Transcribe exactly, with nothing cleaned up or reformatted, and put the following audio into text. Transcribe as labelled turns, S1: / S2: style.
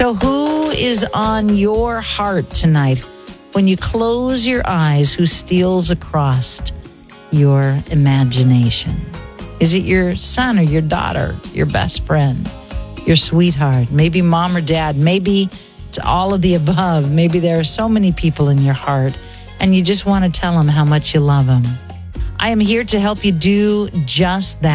S1: So who is on your heart tonight? When you close your eyes, who steals across your imagination? Is it your son or your daughter, your best friend, your sweetheart, maybe mom or dad? Maybe it's all of the above. Maybe there are so many people in your heart and you just want to tell them how much you love them. I am here to help you do just that.